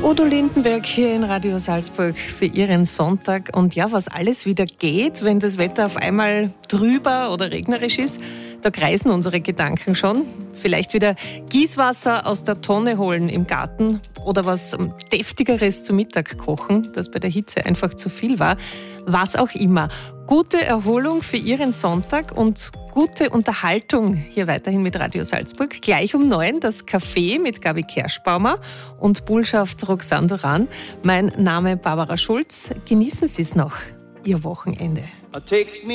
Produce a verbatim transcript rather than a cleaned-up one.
Udo Lindenberg hier in Radio Salzburg für Ihren Sonntag. Und ja, was alles wieder geht, wenn das Wetter auf einmal trüber oder regnerisch ist, da kreisen unsere Gedanken schon. Vielleicht wieder Gießwasser aus der Tonne holen im Garten oder was Deftigeres zu Mittag kochen, das bei der Hitze einfach zu viel war. Was auch immer. Gute Erholung für Ihren Sonntag und gute Unterhaltung hier weiterhin mit Radio Salzburg. Gleich um neun das Café mit Gabi Kerschbaumer und Bullschaft Roxanne Duran. Mein Name Barbara Schulz. Genießen Sie es noch, Ihr Wochenende.